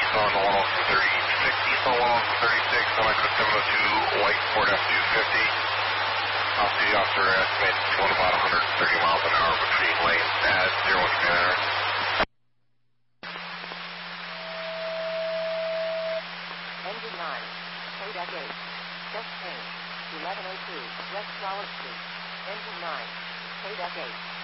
on 103, 60, so 103, 36, on I-702, White, Ford F-250. Off-duty officer estimated going about 130 miles an hour between lanes at 01 command hour. Engine 9, KDEC 8, chest change, 1102, West Flower Street. Engine 9, KDEC 8.